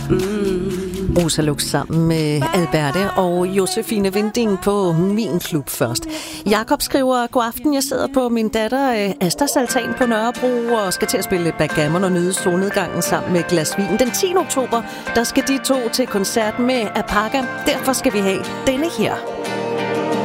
Rosa Lux sammen med Alberte og Josefine Winding på Min Klub først. Jakob skriver: God aften, jeg sidder på min datter Astas altan på Nørrebro og skal til at spille backgammon og nyde solnedgangen sammen med et glas vin. Den 10. oktober, der skal de to til koncert med Apaga. Derfor skal vi have denne her.